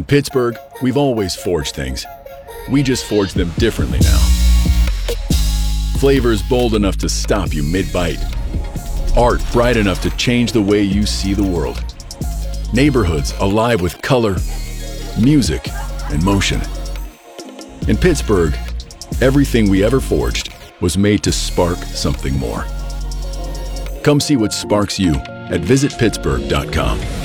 Pittsburgh, we've always forged things. We just forge them differently now. Flavors bold enough to stop you mid-bite. Art bright enough to change the way you see the world. Neighborhoods alive with color, music, and motion. In Pittsburgh, everything we ever forged was made to spark something more. Come see what sparks you at visitpittsburgh.com.